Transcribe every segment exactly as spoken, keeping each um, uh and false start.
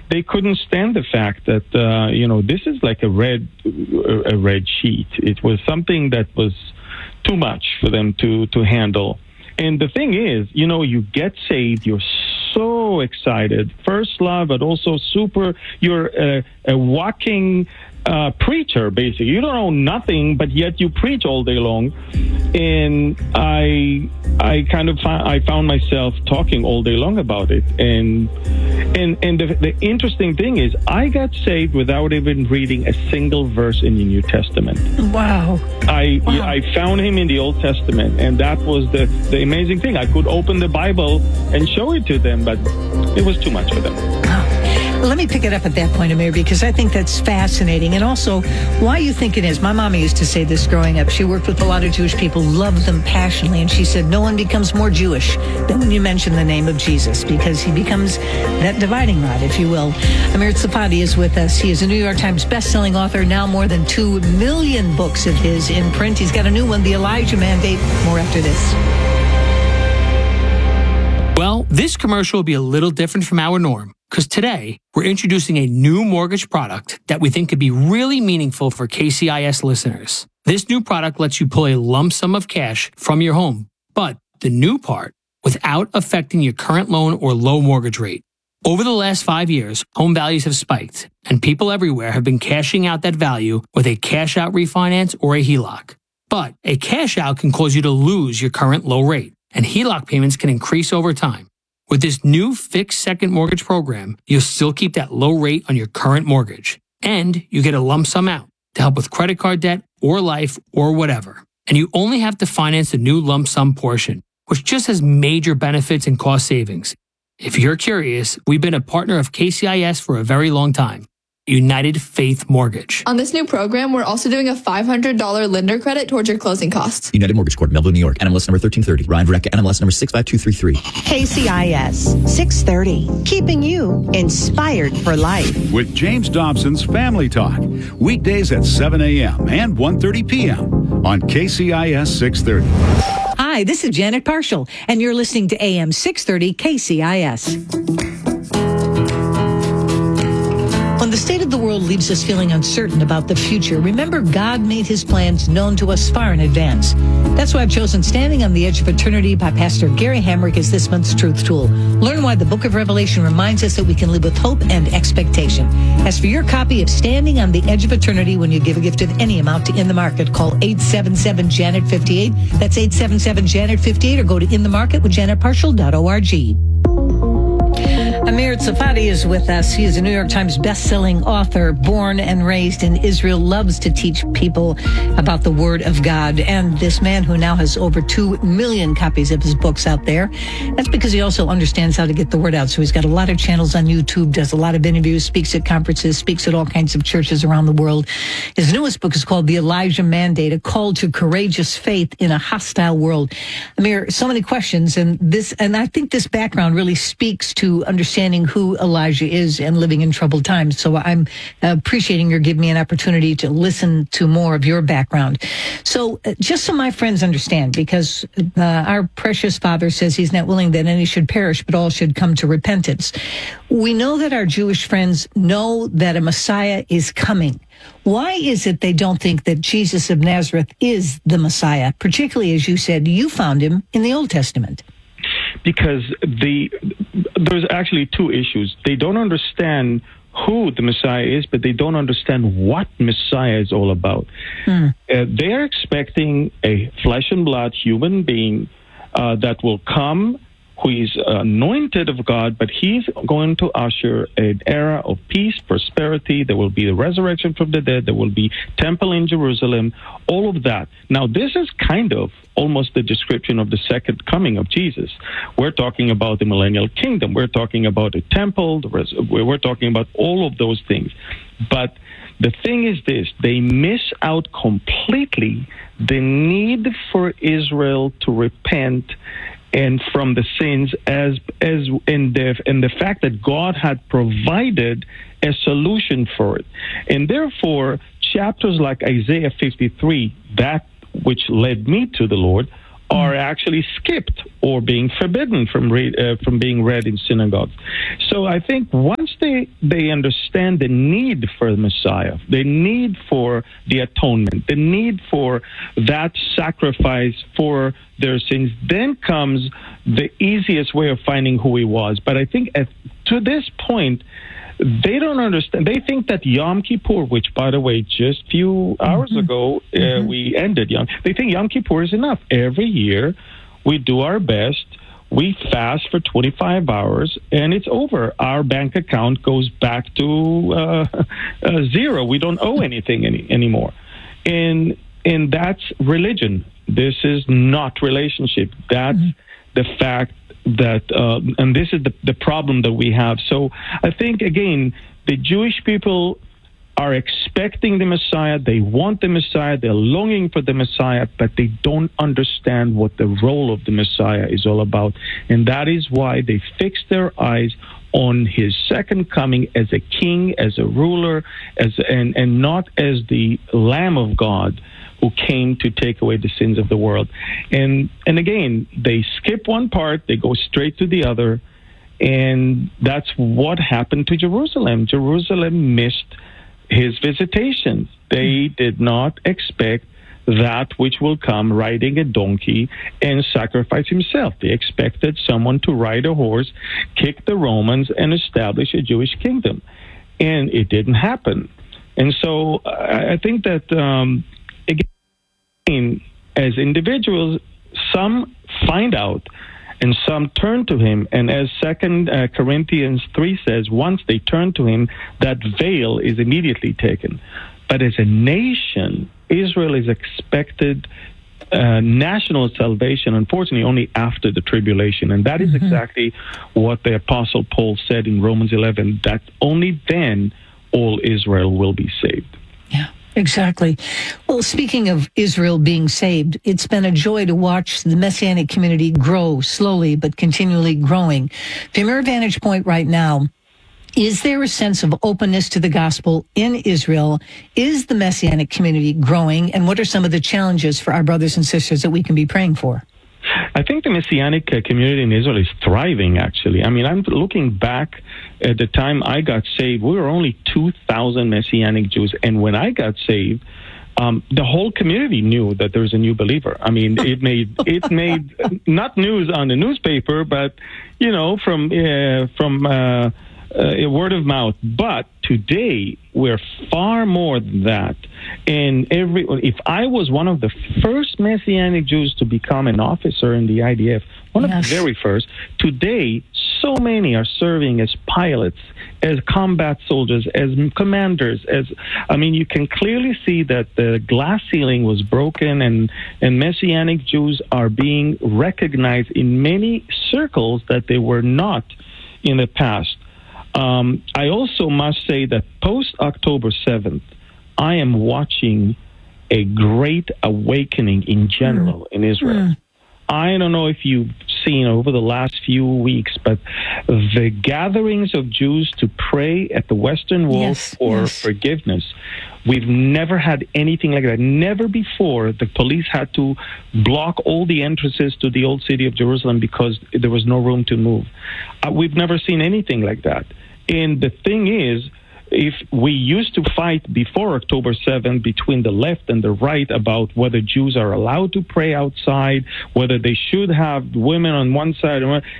they couldn't stand the fact that, uh, you know, this is like a red, a red sheet. It was something that was too much for them to, to handle. And the thing is, you know, you get saved, you're so excited, first love, but also super, you're a, a walking uh, preacher, basically. You don't know nothing, but yet you preach all day long. And I I kind of found, I found myself talking all day long about it. And and and the, the interesting thing is, I got saved without even reading a single verse in the New Testament. Wow. I wow. I found him in the Old Testament, and that was the, the amazing thing. I could open the Bible and show it to them, but it was too much for them. Wow. Let me pick it up at that point, Amir, because I think that's fascinating. And also, why you think it is. My mama used to say this growing up. She worked with a lot of Jewish people, loved them passionately. And she said, no one becomes more Jewish than when you mention the name of Jesus, because he becomes that dividing rod, if you will. Amir Tsarfati is with us. He is a New York Times bestselling author, now more than two million books of his in print. He's got a new one, The Elijah Mandate. More after this. Well, this commercial will be a little different from our norm, because today we're introducing a new mortgage product that we think could be really meaningful for K C I S listeners. This new product lets you pull a lump sum of cash from your home, but the new part, without affecting your current loan or low mortgage rate. Over the last five years, home values have spiked, and people everywhere have been cashing out that value with a cash-out refinance or a H E L O C. But a cash-out can cause you to lose your current low rate, and H E L O C payments can increase over time. With this new fixed second mortgage program, you'll still keep that low rate on your current mortgage, and you get a lump sum out to help with credit card debt or life or whatever. And you only have to finance the new lump sum portion, which just has major benefits and cost savings. If you're curious, we've been a partner of K C I S for a very long time. United Faith Mortgage. On this new program, we're also doing a five hundred dollars lender credit towards your closing costs. United Mortgage Corp, Melville, New York. N M L S number thirteen thirty. Ryan Verrecka, N M L S number six five two three three. K C I S six thirty, keeping you inspired for life. With James Dobson's Family Talk, weekdays at seven a.m. and one thirty p.m. on K C I S six thirty. Hi, this is Janet Parshall, and you're listening to A M six thirty K C I S. When the state of the world leaves us feeling uncertain about the future, remember God made his plans known to us far in advance. That's why I've chosen Standing on the Edge of Eternity by Pastor Gary Hamrick as this month's Truth Tool. Learn why the book of Revelation reminds us that we can live with hope and expectation. As for your copy of Standing on the Edge of Eternity, when you give a gift of any amount to In the Market, call eight seven seven, Janet fifty-eight. That's eight seven seven, Janet fifty-eight, or go to in the market with janet parshall dot org. Amir Tsarfati is with us. He is a New York Times best-selling author, born and raised in Israel, loves to teach people about the Word of God. And this man who now has over two million copies of his books out there, that's because he also understands how to get the word out. So he's got a lot of channels on YouTube, does a lot of interviews, speaks at conferences, speaks at all kinds of churches around the world. His newest book is called The Elijah Mandate, a call to courageous faith in a hostile world. Amir, so many questions, and this, and I think this background really speaks to understanding who Elijah is and living in troubled times. So I'm appreciating your giving me an opportunity to listen to more of your background. So uh, just so my friends understand, because uh, our precious Father says he's not willing that any should perish, but all should come to repentance. We know that our Jewish friends know that a Messiah is coming. Why is it they don't think that Jesus of Nazareth is the Messiah, particularly, as you said, you found him in the Old Testament? Because the there's actually two issues. They don't understand who the Messiah is, but they don't understand what Messiah is all about. Hmm. Uh, they're expecting a flesh and blood human being uh, that will come, who is anointed of God, but he's going to usher an era of peace, prosperity. There will be the resurrection from the dead. There will be temple in Jerusalem, all of that. Now, this is kind of almost the description of the second coming of Jesus. We're talking about the millennial kingdom. We're talking about a temple. The res- we're talking about all of those things. But the thing is this, they miss out completely the need for Israel to repent and from the sins, as as in the in the fact that God had provided a solution for it. And therefore, chapters like Isaiah fifty-three, that which led me to the Lord, are actually skipped or being forbidden from read, uh, from being read in synagogues. So I think once they, they understand the need for the Messiah, the need for the atonement, the need for that sacrifice for their sins, then comes the easiest way of finding who he was. But I think at, to this point, they don't understand. They think that Yom Kippur, which, by the way, just a few hours mm-hmm. ago, uh, mm-hmm. we ended Yom, they think Yom Kippur is enough. Every year, we do our best. We fast for twenty-five hours, and it's over. Our bank account goes back to uh, uh, zero. We don't owe anything any, anymore. And, and that's religion. This is not relationship. That's mm-hmm. the fact that, uh, and this is the, the problem that we have. So I think, again, the Jewish people are expecting the Messiah. They want the Messiah. They're longing for the Messiah, but they don't understand what the role of the Messiah is all about. And that is why they fix their eyes on his second coming as a king, as a ruler, as and, and not as the Lamb of God who came to take away the sins of the world. And and again, they skip one part, they go straight to the other, and that's what happened to Jerusalem. Jerusalem missed his visitations. They did not expect that which will come riding a donkey and sacrifice himself. They expected someone to ride a horse, kick the Romans, and establish a Jewish kingdom. And it didn't happen. And so I think that um, again, as individuals, some find out and some turn to him. And as Second uh, Corinthians three says, once they turn to him, that veil is immediately taken. But as a nation, Israel is expected uh, national salvation, unfortunately, only after the tribulation. And that is mm-hmm. exactly what the Apostle Paul said in Romans eleven, that only then all Israel will be saved. Yeah. Exactly. Well, speaking of Israel being saved, it's been a joy to watch the Messianic community grow slowly but continually growing. From your vantage point right now, is there a sense of openness to the gospel in Israel? Is the Messianic community growing? And what are some of the challenges for our brothers and sisters that we can be praying for? I think the Messianic uh, community in Israel is thriving, actually. I mean, I'm looking back at the time I got saved, we were only two thousand Messianic Jews. And when I got saved, um, the whole community knew that there was a new believer. I mean, it made it made not news on the newspaper, but, you know, from uh, from uh, uh, word of mouth. But today, we're far more than that. And every if I was one of the first Messianic Jews to become an officer in the I D F, one yes. of the very first, today, so many are serving as pilots, as combat soldiers, as commanders. As I mean, you can clearly see that the glass ceiling was broken, and, and Messianic Jews are being recognized in many circles that they were not in the past. Um, I also must say that post-October seventh, I am watching a great awakening in general mm. in Israel. Mm. I don't know if you've seen over the last few weeks, but the gatherings of Jews to pray at the Western Wall yes, for yes. forgiveness, we've never had anything like that. Never before the police had to block all the entrances to the old city of Jerusalem because there was no room to move. Uh, we've never seen anything like that. And the thing is, if we used to fight before October seventh between the left and the right about whether Jews are allowed to pray outside, whether they should have women on one side,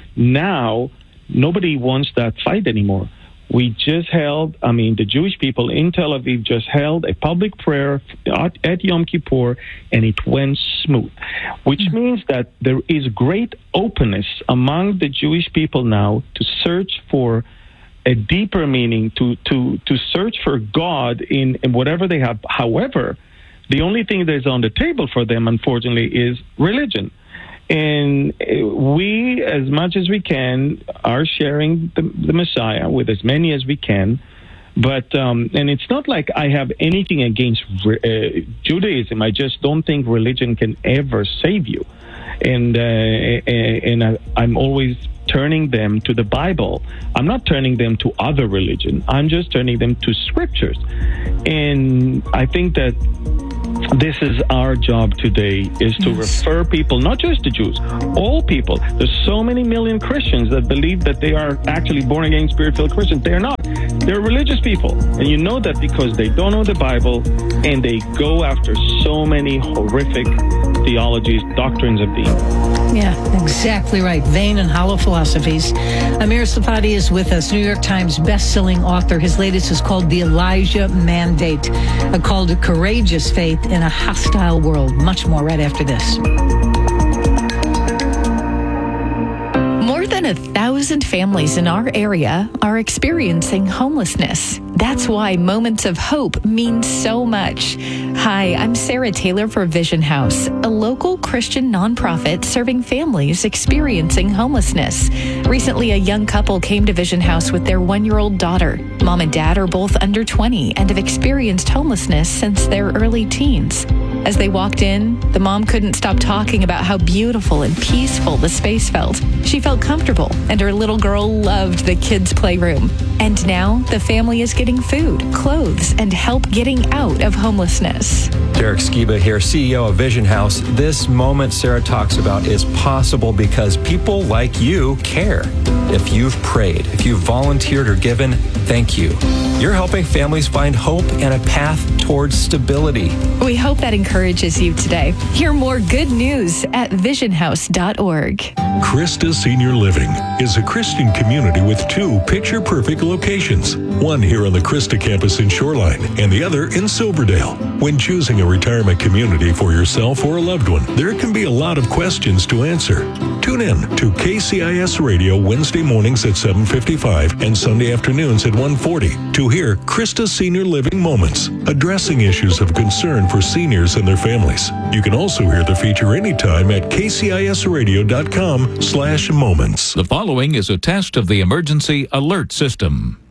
now nobody wants that fight anymore. We just held, I mean, the Jewish people in Tel Aviv just held a public prayer at, at Yom Kippur, and it went smooth, which mm-hmm. means that there is great openness among the Jewish people now to search for a deeper meaning, to, to, to search for God in, in whatever they have. However, the only thing that is on the table for them, unfortunately, is religion. And we, as much as we can, are sharing the, the Messiah with as many as we can. But, um, and it's not like I have anything against uh, Judaism. I just don't think religion can ever save you. And, uh, and I, I'm always turning them to the Bible. I'm not turning them to other religion. I'm just turning them to scriptures. And I think that this is our job today, is to yes. refer people, not just the Jews, all people. There's so many million Christians that believe that they are actually born-again, Spirit-filled Christians. They're not. They're religious people. And you know that because they don't know the Bible and they go after so many horrific theologies, doctrines of demons. Yeah, exactly right. Vain and hollow philosophies. Amir Tsarfati is with us, New York Times best-selling author. His latest is called The Elijah Mandate, a call to courageous faith in a hostile world. Much more right after this. More than a thousand families in our area are experiencing homelessness. That's why Moments of Hope means so much. Hi, I'm Sarah Taylor for Vision House, a local Christian nonprofit serving families experiencing homelessness. Recently, a young couple came to Vision House with their one-year-old daughter. Mom and dad are both under twenty and have experienced homelessness since their early teens. As they walked in, the mom couldn't stop talking about how beautiful and peaceful the space felt. She felt comfortable, and her little girl loved the kids' playroom. And now, the family is getting food, clothes, and help getting out of homelessness. Derek Skiba here, C E O of Vision House. This moment Sarah talks about is possible because people like you care. If you've prayed, if you've volunteered or given, thank you. You're helping families find hope and a path towards stability. We hope that encourages you today. Hear more good news at vision house dot org. Christa Senior Living is a Christian community with two picture-perfect locations. One here on the Christa campus in Shoreline and the other in Silverdale. When choosing a retirement community for yourself or a loved one, there can be a lot of questions to answer. Tune in to K C I S Radio Wednesday mornings at seven fifty-five and Sunday afternoons at one forty to hear Christa Senior Living Moments, addressing issues of concern for seniors and their families. You can also hear the feature anytime at k c i s radio dot com slash moments. The following is a test of the emergency alert system.